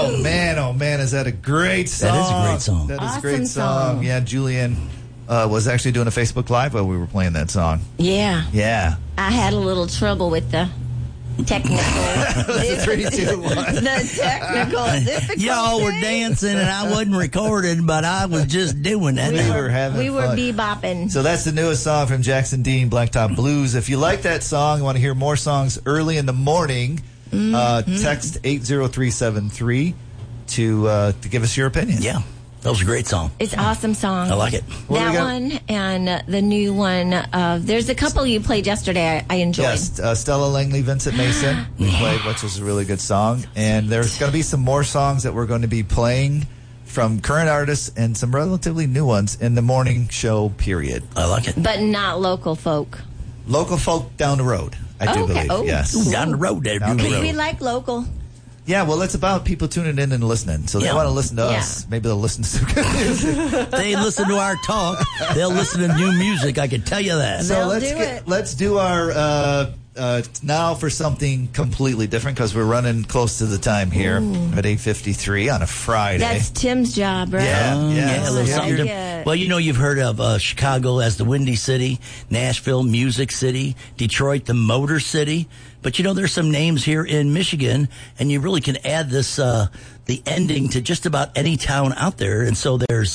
Oh man, is that a great song? That is a great song. That is Awesome a great song. song. Yeah, Julian was actually doing a Facebook Live while we were playing that song. Yeah. Yeah. I had a little trouble with the technical. That's a 3, 2, 1. The technical difficulty. Y'all were dancing and I wasn't recording, but I was just doing that. We were having We were fun. bebopping. So that's the newest song from Jackson Dean, Blacktop Blues. If you like that song, you want to hear more songs early in the morning, text 80373 to give us your opinion. Yeah, that was a great song. It's an awesome song. I like it. What do we That got? one and the new one. There's a couple you played yesterday I enjoyed. Yes, Stella Langley, Vincent Mason, we played, which is a really good song. And there's going to be some more songs that we're going to be playing from current artists and some relatively new ones in the morning show period. I like it. But not local folk. Local folk down the road, I do Okay. believe. Oh. Yes. Ooh, down the road there, Down the Julie. road. We like local. Yeah, well, it's about people tuning in and listening. So they Yeah. want to listen to Yeah. us. Maybe they'll listen to some good music. They listen to our talk. They'll listen to new music. I can tell you that. So They'll let's do our now for something completely different because we're running close to the time here at 8:53 on a Friday. That's Tim's job, right? Yeah. Yeah, a little I something like different. it. Well, you know, you've heard of Chicago as the Windy City, Nashville, Music City, Detroit, the Motor City. But, you know, there's some names here in Michigan, and you really can add this, the ending to just about any town out there. And so there's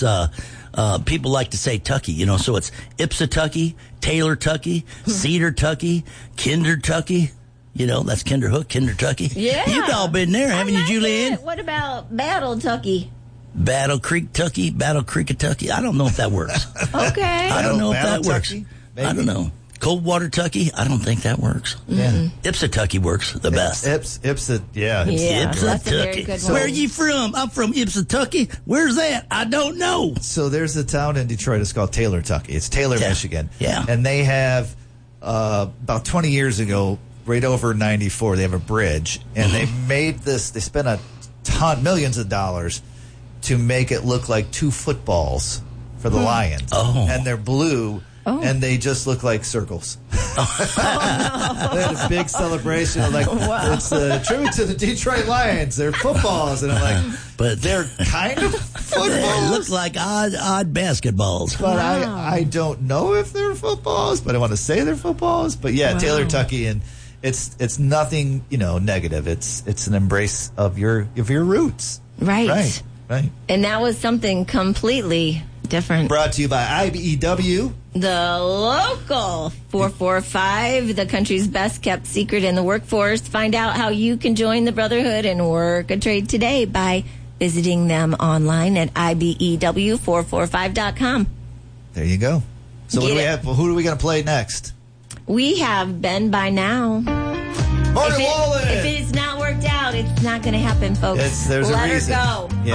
people like to say Tucky, you know, so it's Ipsatucky, Taylor-Tucky, Cedar-Tucky, Kinder-Tucky. You know, that's Kinderhook, Kinder-Tucky. Yeah. You've all been there, haven't I you, like Julianne? it. What about Battle Tucky? Battle Creek, Tucky, Battle Creek, Kentucky. I don't know if that works. Okay. I don't know if that Battle works. Tucky? I Maybe. don't know. Coldwater Tucky? I don't think that works. Yeah. Ipsatucky works the best. Ipsa, yeah. Yeah. Ipsa. That's a very good one. Where are you from? I'm from Ipsatucky. Where's that? I don't know. So there's a town in Detroit. It's called Taylor, Tucky. It's Taylor, Yeah. Michigan. Yeah. And they have about 20 years ago, right over 94, they have a bridge, and they made this. They spent millions of dollars to make it look like two footballs for the Lions. Oh. And they're blue. And they just look like circles. They had a big celebration. Of like, it's a tribute to the Detroit Lions. They're footballs. And I'm like, But they're kind of they footballs. look like odd basketballs. But I don't know if they're footballs, but I want to say they're footballs. But yeah, Taylor Tucky, and it's nothing, negative. It's an embrace of your roots. Right. Right. And that was something completely different. Brought to you by IBEW. The local 445, the country's best kept secret in the workforce. Find out how you can join the Brotherhood and work a trade today by visiting them online at IBEW445.com. There you go. So what Get do we it. have? Who are we going to play next? We have Ben by now. Marty Wallen. If it's not worked out, it's not going to happen, folks. There's Let a reason. her go. Yeah.